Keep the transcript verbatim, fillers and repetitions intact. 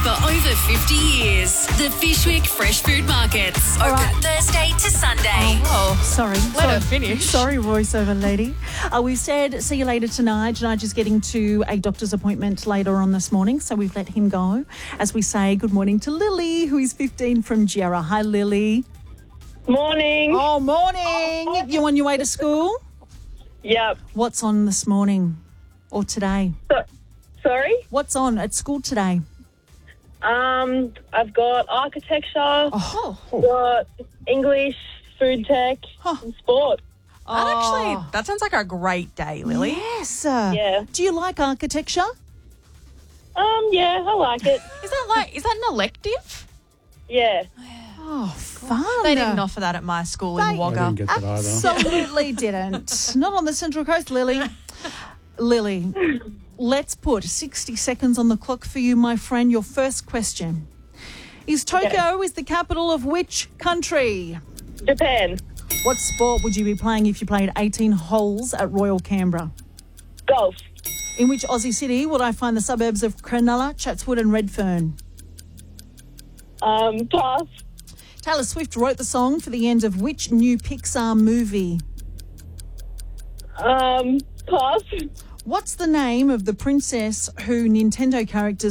for over fifty years. The Fishwick Fresh Food Markets. Open right. Thursday to Sunday. Oh, Sorry. let sorry. her finish. Sorry, voiceover lady. Uh, we've said see you later tonight. Nige is getting to a doctor's appointment later on this morning, so we've let him go. As we say good morning to Lily, who is fifteen from Jarrah. Hi, Lily. Morning. Oh, morning. You on your way to school? Yep. What's on this morning or today? So, sorry? What's on at school today? Um, I've got architecture, Oh, got English, food tech, Huh. and sport. That actually, that sounds like a great day, Lily. yes. Uh, Yeah. Do you like architecture? Um, yeah, I like it. Is that like, is that an elective? Yeah. Oh, fun. They didn't offer that at my school in They- I Wagga. didn't get that either. Absolutely didn't. Not on the Central Coast, Lily. Lily, let's put sixty seconds on the clock for you, my friend. Your first question. Is Tokyo is the capital of which country? Japan. What sport would you be playing if you played eighteen holes at Royal Canberra? Golf. In which Aussie city would I find the suburbs of Cronulla, Chatswood and Redfern? Um, pass. Taylor Swift wrote the song for the end of which new Pixar movie? Um, pass. What's the name of the princess who Nintendo characters